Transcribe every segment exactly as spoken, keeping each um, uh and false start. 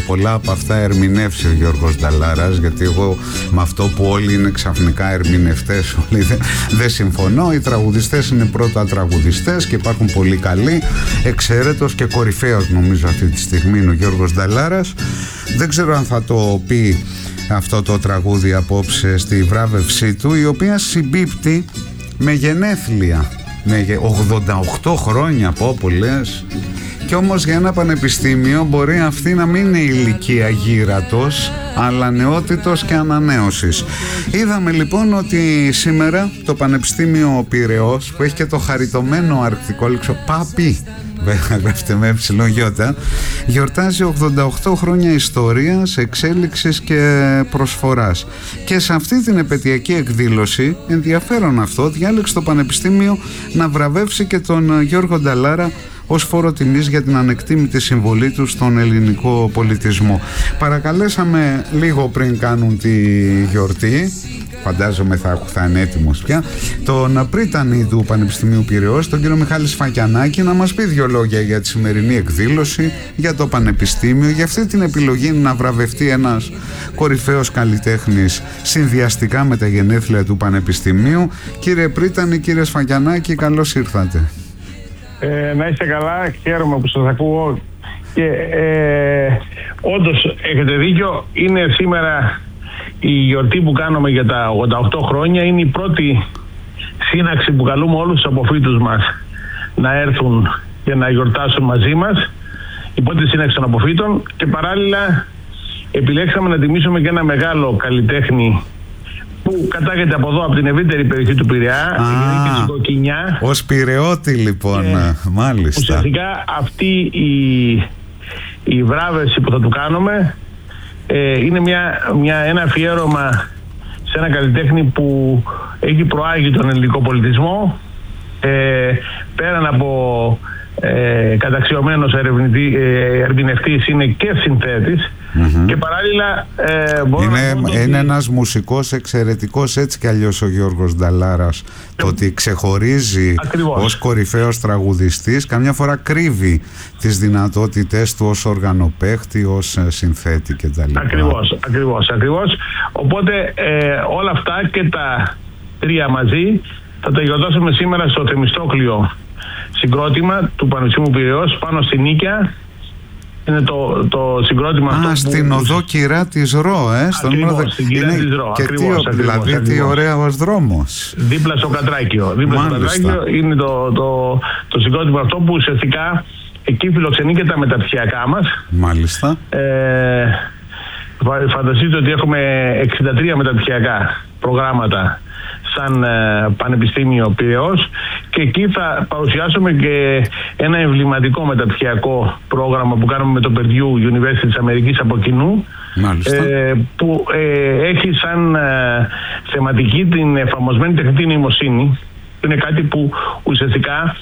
πολλά από αυτά ερμηνεύσει ο Γιώργος Νταλάρας, γιατί εγώ με αυτό που όλοι είναι ξαφνικά ερμηνευτές, όλοι δεν, δεν συμφωνώ. Οι τραγουδιστές είναι πρώτα τραγουδιστές και υπάρχουν πολύ καλοί. Εξαίρετος και κορυφαίος νομίζω αυτή τη στιγμή είναι ο Γιώργος Νταλάρας. Δεν ξέρω αν θα το πει αυτό το τραγούδι απόψε στη βράβευσή του, η οποία συμπίπτει με γενέθλια, με ογδόντα οκτώ χρόνια από όπου λες. Και όμως για ένα πανεπιστήμιο μπορεί αυτή να μην είναι ηλικία γύρατος, αλλά νεότητος και ανανέωσης. Είδαμε λοιπόν ότι σήμερα το Πανεπιστήμιο Πειραιώς, που έχει και το χαριτωμένο αρκτικό λεξο Πάπη, γράφτε με έψιλον γιώτα, γιορτάζει ογδόντα οκτώ χρόνια ιστορίας, εξέλιξης και προσφοράς. Και σε αυτή την επαιτειακή εκδήλωση, ενδιαφέρον αυτό, διάλεξε το Πανεπιστήμιο να βραβεύσει και τον Γιώργο Νταλάρα ως φόρο τιμής για την ανεκτήμητη συμβολή του στον ελληνικό πολιτισμό. Παρακαλέσαμε λίγο πριν κάνουν τη γιορτή, φαντάζομαι θα, θα είναι έτοιμος πια, τον πρίτανη του Πανεπιστημίου Πειραιώς, τον κύριο Μιχάλη Σφακιανάκη, να μας πει δύο λόγια για τη σημερινή εκδήλωση, για το Πανεπιστήμιο, για αυτή την επιλογή να βραβευτεί ένας κορυφαίος καλλιτέχνης συνδυαστικά με τα γενέθλια του Πανεπιστημίου. Κύριε πρίτανη, κύριε Σφακιανάκη, καλώς ήρθατε. Ε, να είστε καλά, χαίρομαι που σας ακούω και ε, όντως έχετε δίκιο, είναι σήμερα η γιορτή που κάνουμε για τα ογδόντα οκτώ χρόνια, είναι η πρώτη σύναξη που καλούμε όλους τους αποφύτους μας να έρθουν και να γιορτάσουν μαζί μας, η πρώτη σύναξη των αποφύτων, και παράλληλα επιλέξαμε να τιμήσουμε και ένα μεγάλο καλλιτέχνη που κατάγεται από εδώ, από την ευρύτερη περιοχή του Πειραιά, η Κοκκινιά. Ως Πειραιώτη λοιπόν, ε, μάλιστα. Ουσιαστικά αυτή η, η βράβευση που θα του κάνουμε ε, είναι μια, μια, ένα αφιέρωμα σε ένα καλλιτέχνη που έχει προάγει τον ελληνικό πολιτισμό, ε, πέραν από ε, καταξιωμένος ερευνητή, ε, ερμηνευτής, είναι και συνθέτης. Mm-hmm. Και παράλληλα ε, είναι, να είναι ότι... ένας μουσικός εξαιρετικός έτσι κι αλλιώς ο Γιώργος Νταλάρας. Και... το ότι ξεχωρίζει ακριβώς ως κορυφαίος τραγουδιστής, καμιά φορά κρύβει τις δυνατότητες του ως οργανοπαίχτη, ως συνθέτη κτλ. Ακριβώς, ακριβώς, ακριβώς. Οπότε ε, όλα αυτά και τα τρία μαζί θα τα γιορτάσουμε σήμερα στο Θεμιστόκλειο συγκρότημα του Πανεπιστημίου Πειραιώς, πάνω στη Νίκαια. Είναι το, το συγκρότημα Α, αυτό στην που... οδό Κυρά της Ρο, ε, στον ακριβώς, είναι... στην Κυρά της Ρο, και ακριβώς, τι, ακριβώς, δηλαδή ακριβώς. τι ωραίος δρόμος. Δίπλα στο Κατράκιο. Δίπλα Μάλιστα. στο Κατράκιο είναι το, το, το συγκρότημα αυτό που ουσιαστικά εκεί φιλοξενεί και τα μεταπτυχιακά μας. Μάλιστα. Ε, φανταστείτε ότι έχουμε εξήντα τρία μεταπτυχιακά προγράμματα σαν ε, Πανεπιστήμιο Πειραιώς, και εκεί θα παρουσιάσουμε και ένα εμβληματικό μεταπτυχιακό πρόγραμμα που κάνουμε με το Purdue University της Αμερικής από κοινού, ε, που ε, έχει σαν ε, θεματική την εφαρμοσμένη τεχνητή νοημοσύνη. Είναι κάτι που ουσιαστικά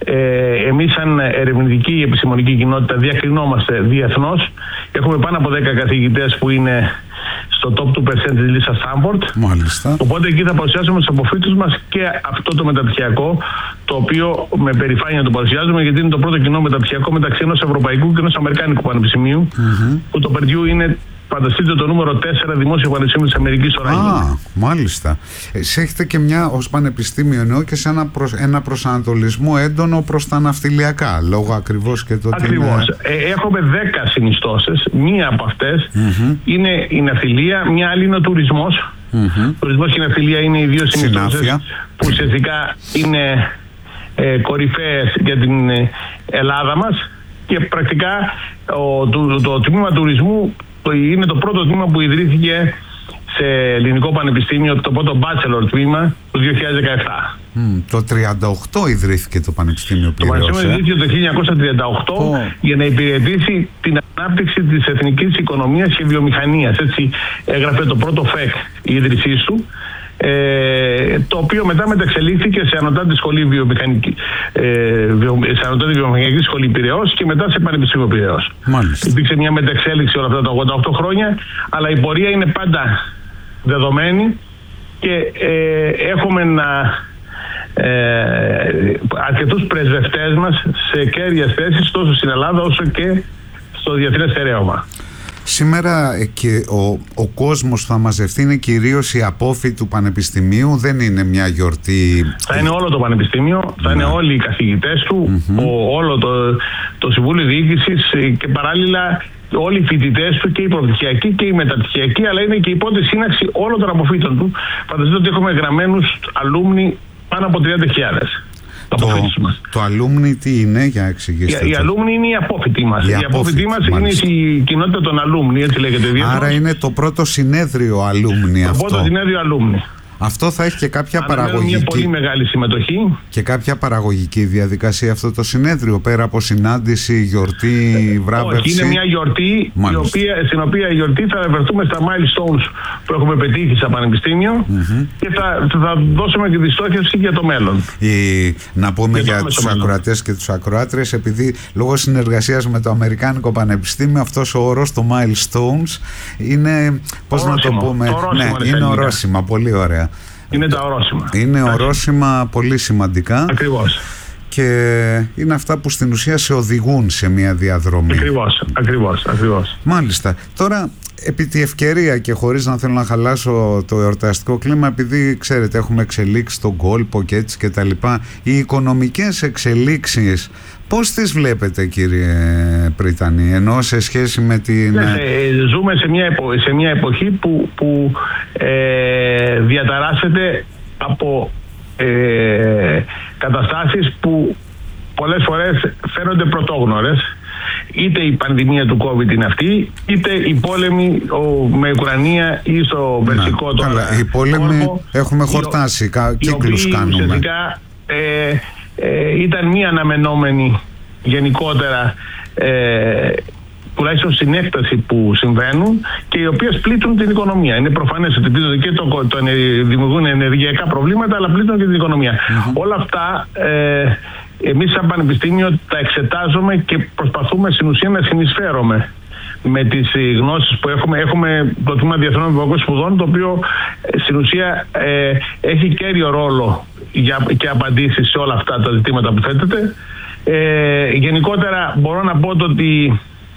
ε, εμείς σαν ερευνητική επιστημονική κοινότητα διακρινόμαστε διεθνώς. Έχουμε πάνω από δέκα καθηγητές που είναι στο top two percent της λίστας Stanford. Μάλιστα. Οπότε εκεί θα παρουσιάσουμε στους αποφύτους μας και αυτό το μεταπτυχιακό, το οποίο με περηφάνεια το παρουσιάζουμε, γιατί είναι το πρώτο κοινό μεταπτυχιακό μεταξύ ενός ευρωπαϊκού και ενός αμερικάνικου πανεπιστημίου, mm-hmm. που το Purdue είναι, φανταστείτε, το νούμερο τέσσερα δημόσιο πανεπιστήμιο της Αμερικής στο ranking. Α, μάλιστα. Εσείς έχετε και μια ως πανεπιστήμιο, εννοώ, και σε ένα, προς, ένα προσανατολισμό έντονο προς τα ναυτιλιακά, λόγω ακριβώς και το ότι ακριβώς. Είναι... Ε, έχουμε δέκα συνιστώσεις. Μία από αυτές mm-hmm. είναι η ναυτιλία, μια άλλη είναι ο τουρισμός. Mm-hmm. Τουρισμός και η ναυτιλία είναι οι δύο συνιστώσεις που ουσιαστικά είναι ε, κορυφαίες για την Ελλάδα μας, και πρακτικά ο, το, το, το τμήμα τουρισμού είναι το πρώτο τμήμα που ιδρύθηκε σε ελληνικό πανεπιστήμιο, το πρώτο bachelor τμήμα του δύο χιλιάδες δεκαεπτά. Mm, το τριάντα οκτώ ιδρύθηκε το Πανεπιστήμιο Πειραιώς. Το Πανεπιστήμιο ιδρύθηκε το χίλια εννιακόσια τριάντα οκτώ oh. για να υπηρετήσει την ανάπτυξη της εθνικής οικονομίας και βιομηχανίας. Έτσι έγραφε το πρώτο ΦΕΚ η ίδρυσής του, ε, το οποίο μετά μεταξελίχθηκε σε ανωτάτη σχολή βιομηχανική, ε, βιο, σε ανωτάτη βιομηχανική σχολή Πειραιώς και μετά σε Πανεπιστήμιο Πειραιώς. Μάλιστα. Υπήρξε μια μεταξέλιξη όλα αυτά τα ογδόντα οκτώ χρόνια, αλλά η πορεία είναι πάντα δεδομένη και ε, έχουμε να ε, αρκετούς πρεσβευτές μας σε κέρδιες θέσεις τόσο στην Ελλάδα όσο και στο διεθνές στερέωμα. Σήμερα ε, και ο, ο κόσμος που θα μαζευτεί είναι κυρίως οι απόφοιτοι του Πανεπιστημίου, δεν είναι μια γιορτή. Θα είναι όλο το Πανεπιστήμιο, θα ναι. είναι όλοι οι καθηγητές του, mm-hmm. ο, όλο το, το Συμβούλιο Διοίκησης και παράλληλα όλοι οι φοιτητές του, και οι προπτυχιακοί και οι μεταπτυχιακοί, αλλά είναι και η πρώτη σύναξη όλων των αποφύτων του. Φανταστείτε ότι έχουμε γραμμένους αλούμνοι πάνω από τριάντα χιλιάδες. Το, το αλούμνη τι είναι, για εξηγήστε. Οι, οι αλούμνοι είναι οι απόφοιτοι μας. Οι απόφοιτοι μας είναι η κοινότητα των αλούμνοι, έτσι λέγεται. Άρα είναι το πρώτο συνέδριο αλούμνη αυτό. Το πρώτο συνέδριο αλούμνη. Αυτό θα έχει και κάποια Αναμένω παραγωγική. Μια πολύ μεγάλη συμμετοχή. Και κάποια παραγωγική διαδικασία αυτό το συνέδριο, πέρα από συνάντηση, γιορτή, βράβευση. Όχι, είναι μια γιορτή η οποία, στην οποία η γιορτή θα βρεθούμε στα milestones που έχουμε πετύχει στα πανεπιστήμιο mm-hmm. και θα, θα δώσουμε και τη στόχευση για το μέλλον. Η, να πούμε και για τους ακροατές και τους ακροάτρες, επειδή λόγω συνεργασίας με το Αμερικάνικο Πανεπιστήμιο αυτός ο όρος, το milestones, είναι, πώς να το πούμε, το ορόσημα, ναι, είναι ορόσημα, πολύ ωραία. Είναι τα ορόσημα. Είναι ορόσημα πολύ σημαντικά. Ακριβώς. Και είναι αυτά που στην ουσία σε οδηγούν σε μια διαδρομή. Ακριβώς, ακριβώς, ακριβώς. Μάλιστα. Τώρα, επί τη ευκαιρία και χωρίς να θέλω να χαλάσω το εορταστικό κλίμα, επειδή ξέρετε έχουμε εξελίξει τον κόλπο και έτσι και τα λοιπά, οι οικονομικές εξελίξεις πώς τις βλέπετε, κύριε Πρίτανη, ενώ σε σχέση με την... Ναι, ζούμε σε μια, επο, σε μια εποχή που, που ε, διαταράσσεται από ε, καταστάσεις που πολλές φορές φαίνονται πρωτόγνωρες. Είτε η πανδημία του COVID είναι αυτή, είτε οι πόλεμοι ο, με Ουκρανία ή στο Περσικό τώρα. Καλά, οι πόλεμοι έχουμε χορτάσει, κύκλους κάνουμε. Ουσιαστικά ε, ε, ήταν μία αναμενόμενη γενικότερα ε, τουλάχιστον στην έκταση που συμβαίνουν και οι οποίες πλήττουν την οικονομία. Είναι προφανές ότι πλήττουν και το, το, το, δημιουργούν ενεργειακά προβλήματα, αλλά πλήττουν και την οικονομία. Mm-hmm. Όλα αυτά ε, εμείς σαν Πανεπιστήμιο τα εξετάζουμε και προσπαθούμε στην ουσία να συνεισφέρουμε με τις γνώσεις που έχουμε. Έχουμε το Τμήμα Διεθνών Ευρωπαϊκών Σπουδών, το οποίο στην ουσία ε, έχει κέριο ρόλο για, και απαντήσεις σε όλα αυτά τα ζητήματα που θέτεται. Ε, γενικότερα μπορώ να πω ότι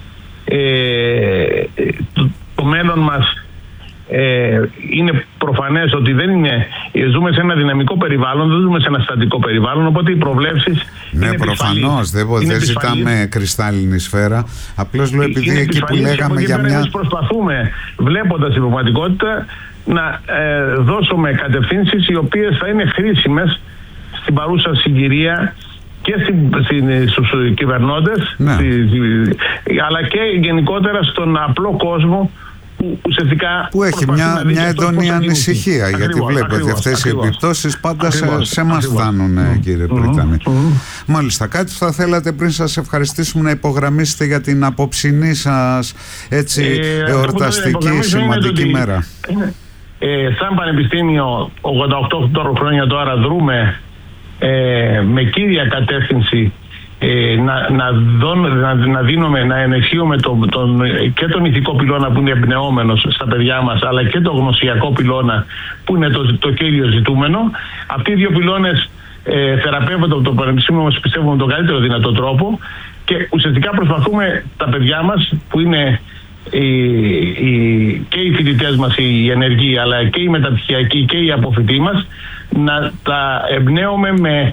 ε, το, το μέλλον μας ε, είναι προφανές ότι δεν είναι, ζούμε σε ένα δυναμικό περιβάλλον, δεν ζούμε σε ένα στατικό περιβάλλον, οπότε οι προβλέψεις ναι, είναι προφανώς, δεν, δεν ζητάμε κρυστάλλινη σφαίρα, απλώς λέω επειδή είναι εκεί που λέγαμε για μια... Εμείς προσπαθούμε, βλέποντας την πραγματικότητα, να ε, δώσουμε κατευθύνσεις οι οποίες θα είναι χρήσιμες στην παρούσα συγκυρία και στην, στην, στους κυβερνώντες, ναι. στη, στη, αλλά και γενικότερα στον απλό κόσμο που ουσιαστικά που έχει μια, μια έντονη ανησυχία, ακριβώς, γιατί βλέπει ακριβώς, ότι αυτές ακριβώς, οι επιπτώσεις πάντα ακριβώς, σε, σε εμάς φτάνουν, mm, κύριε mm, Πρίτανη. Mm, mm. Μάλιστα, κάτι που θα θέλατε πριν σας ευχαριστήσουμε να υπογραμμίσετε για την απόψινή σας έτσι ε, εορταστική σημαντική ότι, μέρα. Ε, σαν Πανεπιστήμιο ογδόντα οκτώ χρόνια τώρα δρούμε ε, με κύρια κατεύθυνση Ε, να, να, δω, να, να δίνουμε, να ενισχύουμε το, τον, και τον ηθικό πυλώνα που είναι εμπνεόμενος στα παιδιά μας, αλλά και το γνωσιακό πυλώνα που είναι το, το κύριο ζητούμενο. Αυτοί οι δύο πυλώνες ε, θεραπεύονται από το Πανεπιστήμιο μας, πιστεύουμε, με τον καλύτερο δυνατό τρόπο και ουσιαστικά προσπαθούμε τα παιδιά μας που είναι οι, οι, και οι φοιτητές μας οι ενεργοί, αλλά και οι μεταπτυχιακοί και οι αποφοιτοί μας, να τα εμπνέουμε με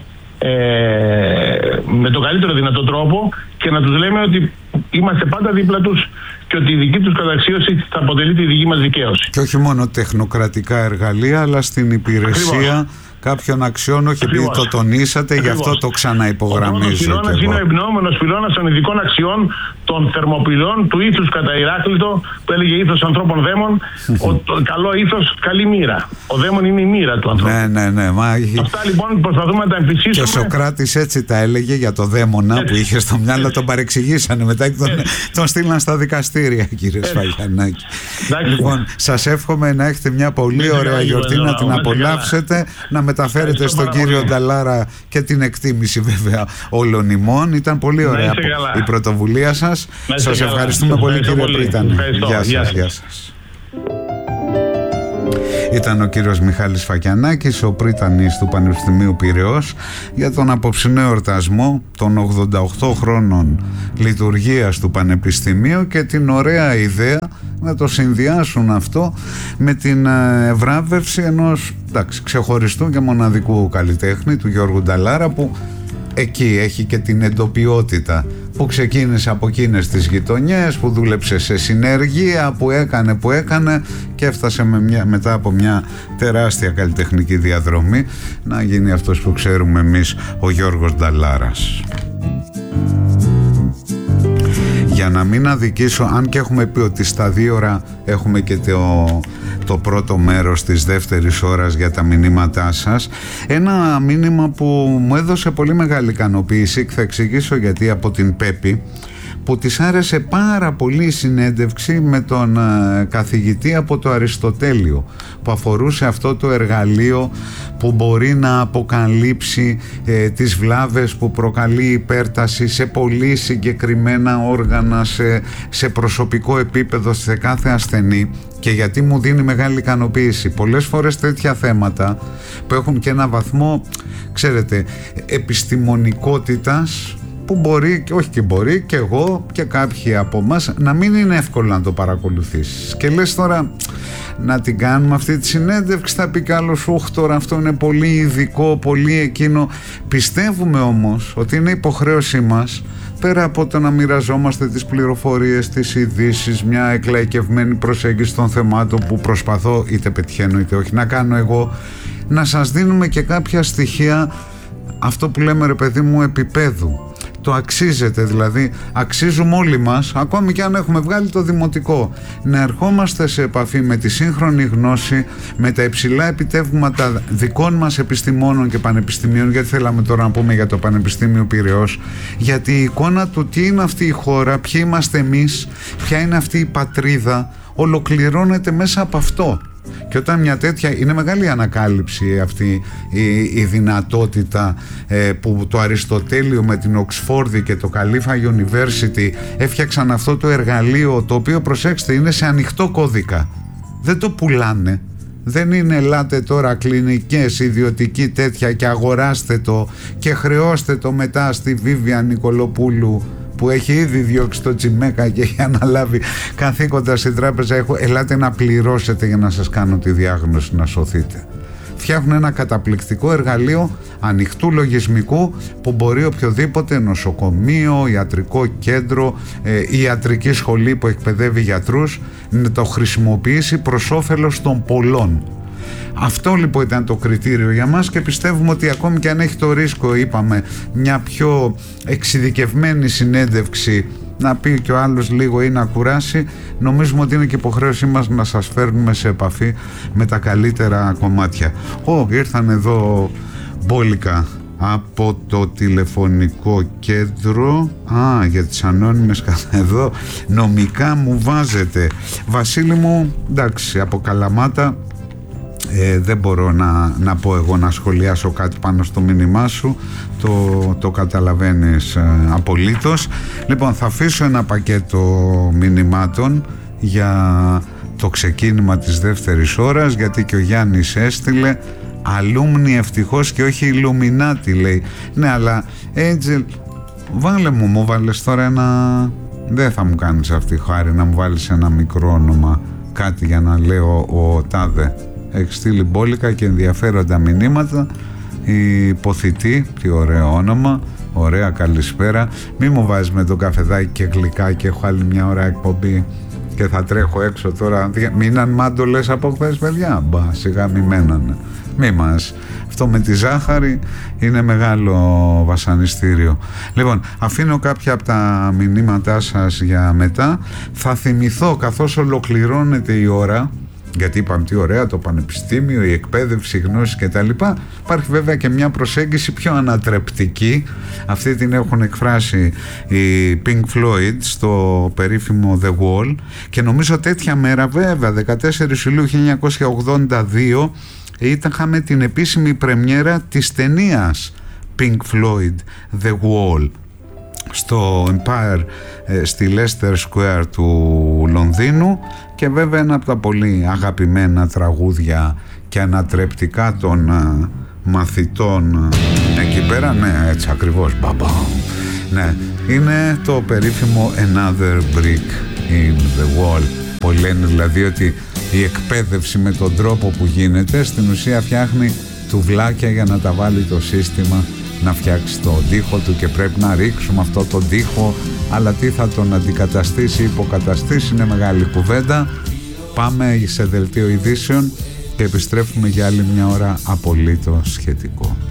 Ε, με τον καλύτερο δυνατό τρόπο και να τους λέμε ότι είμαστε πάντα δίπλα τους και ότι η δική τους καταξίωση θα αποτελεί τη δική μας δικαίωση. Και όχι μόνο τεχνοκρατικά εργαλεία, αλλά στην υπηρεσία ακριβώς κάποιων αξιών, όχι επειδή το τονίσατε, ακριβώς, γι' αυτό το ξαναυπογραμμίζω. Ο πυλώνας είναι ο εμπνεόμενος πυλώνας των ειδικών αξιών των θερμοπυλών του ήθους κατά Ηράκλειτο, που έλεγε ήθος ανθρώπων δαίμων. Ο, το καλό ήθος, καλή μοίρα. Ο δαίμον είναι η μοίρα του ανθρώπου. Ναι, ναι, ναι. Μα... Αυτά λοιπόν προσπαθούμε να τα εμφυσίσουμε. Και ο Σοκράτης έτσι τα έλεγε για το δαίμονα έτσι που είχε στο μυαλό, τον παρεξηγήσανε μετά και τον, τον στείλαν στα δικαστήρια, κύριε Σφαγιανάκη. Λοιπόν, σας εύχομαι να έχετε μια πολύ ωραία γιορτή, να την απολαύσετε, να μεταφέρετε στον κύριο Νταλάρα και την εκτίμηση βέβαια όλων ημών. Ήταν πολύ ωραία η πρωτοβουλία σας. Σας ευχαριστούμε πολύ, κύριε Πρίτανη. Γεια σας. Γεια σας. Ήταν ο κύριος Μιχάλης Φακιανάκης, ο πρίτανης του Πανεπιστημίου Πειραιώς, για τον απόψινό εορτασμό των ογδόντα οκτώ χρόνων λειτουργίας του Πανεπιστημίου και την ωραία ιδέα να το συνδυάσουν αυτό με την βράβευση ενός, εντάξει, ξεχωριστού και μοναδικού καλλιτέχνη, του Γιώργου Νταλάρα, που εκεί έχει και την εντοπιότητα, που ξεκίνησε από εκείνες τις γειτονιές, που δούλεψε σε συνεργεία, που έκανε που έκανε και έφτασε με μια, μετά από μια τεράστια καλλιτεχνική διαδρομή να γίνει αυτός που ξέρουμε εμείς, ο Γιώργος Νταλάρας. Για να μην αδικήσω, αν και έχουμε πει ότι στα δύο ώρα έχουμε και το, το πρώτο μέρος της δεύτερης ώρας για τα μηνύματά σας, ένα μήνυμα που μου έδωσε πολύ μεγάλη ικανοποίηση και θα εξηγήσω γιατί, από την Πέπη, που της άρεσε πάρα πολύ η συνέντευξη με τον ε, καθηγητή από το Αριστοτέλειο, που αφορούσε αυτό το εργαλείο που μπορεί να αποκαλύψει ε, τις βλάβες που προκαλεί η υπέρταση σε πολύ συγκεκριμένα όργανα, σε, σε προσωπικό επίπεδο, σε κάθε ασθενή. Και γιατί μου δίνει μεγάλη ικανοποίηση. Πολλές φορές τέτοια θέματα που έχουν και ένα βαθμό, ξέρετε, επιστημονικότητας, που μπορεί, όχι και μπορεί, και εγώ και κάποιοι από εμάς, να μην είναι εύκολο να το παρακολουθήσεις. Και λες τώρα να την κάνουμε αυτή τη συνέντευξη, θα πει κι άλλος, ούχ, τώρα αυτό είναι πολύ ειδικό, πολύ εκείνο. Πιστεύουμε όμως ότι είναι υποχρέωσή μας, πέρα από το να μοιραζόμαστε τις πληροφορίες, τις ειδήσεις, μια εκλαϊκευμένη προσέγγιση των θεμάτων που προσπαθώ, είτε πετυχαίνω είτε όχι, να κάνω εγώ, να σας δίνουμε και κάποια στοιχεία, αυτό που λέμε, ρε παιδί μου, επίπεδου. Το αξίζεται, δηλαδή αξίζουμε όλοι μας, ακόμη και αν έχουμε βγάλει το δημοτικό, να ερχόμαστε σε επαφή με τη σύγχρονη γνώση, με τα υψηλά επιτεύγματα δικών μας επιστημόνων και πανεπιστημίων, γιατί θέλαμε τώρα να πούμε για το Πανεπιστήμιο Πειραιώς, γιατί η εικόνα του τι είναι αυτή η χώρα, ποιοι είμαστε εμείς, ποια είναι αυτή η πατρίδα, ολοκληρώνεται μέσα από αυτό. Και όταν μια τέτοια, είναι μεγάλη ανακάλυψη αυτή η, η δυνατότητα ε, που το Αριστοτέλειο με την Οξφόρδη και το Καλίφα University έφτιαξαν αυτό το εργαλείο, το οποίο, προσέξτε, είναι σε ανοιχτό κώδικα, δεν το πουλάνε. Δεν είναι ελάτε τώρα κλινικές, ιδιωτική τέτοια και αγοράστε το και χρεώστε το μετά στη Βίβια Νικολοπούλου, που έχει ήδη διώξει το Τσιμέκα και έχει αναλάβει καθήκοντα στην τράπεζα. Έχω, ελάτε να πληρώσετε για να σας κάνω τη διάγνωση, να σωθείτε. Φτιάχνουν ένα καταπληκτικό εργαλείο ανοιχτού λογισμικού που μπορεί οποιοδήποτε νοσοκομείο, ιατρικό κέντρο, ε, ιατρική σχολή που εκπαιδεύει γιατρούς να το χρησιμοποιήσει προς όφελος των πολλών. Αυτό λοιπόν ήταν το κριτήριο για μας και πιστεύουμε ότι ακόμη και αν έχει το ρίσκο, είπαμε, μια πιο εξειδικευμένη συνέντευξη, να πει και ο άλλος λίγο ή να κουράσει, νομίζουμε ότι είναι και υποχρέωσή μας να σας φέρνουμε σε επαφή με τα καλύτερα κομμάτια. Ω, ήρθαν εδώ μπόλικα από το τηλεφωνικό κέντρο. Α, για τις ανώνυμες εδώ νομικά μου βάζετε. Βασίλη μου, εντάξει, από Καλαμάτα. Ε, δεν μπορώ να, να πω εγώ να σχολιάσω κάτι πάνω στο μήνυμά σου, το, το καταλαβαίνεις ε, απολύτως. Λοιπόν, θα αφήσω ένα πακέτο μηνυμάτων για το ξεκίνημα της δεύτερης ώρας, γιατί και ο Γιάννης έστειλε αλούμνη ευτυχώς και όχι Ιλουμινάτη, λέει. Ναι, αλλά Angel, βάλε μου, μου βάλες τώρα ένα, δεν θα μου κάνεις αυτή χάρη να μου βάλεις ένα μικρό όνομα, κάτι για να λέω ο τάδε. Έχει στείλει μπόλικα και ενδιαφέροντα μηνύματα. Η Υποθητή, τι ωραίο όνομα, ωραία, καλησπέρα. Μη μου βάζεις με το καφεδάκι και γλυκά και έχω άλλη μια ώρα εκπομπή και θα τρέχω έξω τώρα. Μείναν μάντολες από χθες, παιδιά? Μπα, σιγά μη μένανε. Μη μας. Αυτό με τη ζάχαρη είναι μεγάλο βασανιστήριο. Λοιπόν, αφήνω κάποια από τα μηνύματά σας για μετά. Θα θυμηθώ καθώς ολοκληρώνεται η ώρα, γιατί είπαμε τι ωραία το πανεπιστήμιο, η εκπαίδευση, η γνώση κτλ. Υπάρχει βέβαια και μια προσέγγιση πιο ανατρεπτική. Αυτή την έχουν εκφράσει οι Pink Floyd στο περίφημο The Wall και νομίζω τέτοια μέρα, βέβαια, δεκατέσσερις Ιουλίου χίλια εννιακόσια ογδόντα δύο, είχαμε την επίσημη πρεμιέρα της ταινίας Pink Floyd The Wall. στο Empire, στη Leicester Square του Λονδίνου, και βέβαια ένα από τα πολύ αγαπημένα τραγούδια και ανατρεπτικά των μαθητών εκεί πέρα, ναι, έτσι ακριβώς, μπαμπα, ναι, είναι το περίφημο Another Brick in the Wall. Πολλοί λένε δηλαδή ότι η εκπαίδευση με τον τρόπο που γίνεται στην ουσία φτιάχνει τουβλάκια για να τα βάλει το σύστημα να φτιάξει το τοίχο του, και πρέπει να ρίξουμε αυτό το τοίχο, αλλά τι θα τον αντικαταστήσει, υποκαταστήσει, είναι μεγάλη κουβέντα. Πάμε σε δελτίο ειδήσεων και επιστρέφουμε για άλλη μια ώρα απολύτως σχετικό.